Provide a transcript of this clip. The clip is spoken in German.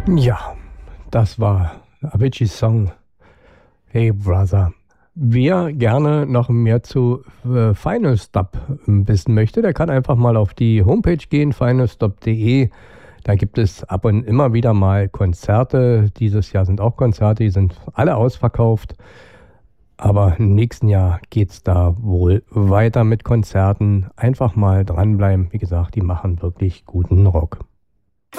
Ja, das war Avicii's Song Hey Brother. Wer gerne noch mehr zu Final Stop wissen möchte, der kann einfach mal auf die Homepage gehen, finalstop.de. Da gibt es ab und immer wieder mal Konzerte. Dieses Jahr sind auch Konzerte, die sind alle ausverkauft. Aber im nächsten Jahr geht es da wohl weiter mit Konzerten. Einfach mal dranbleiben. Wie gesagt, die machen wirklich guten Rock.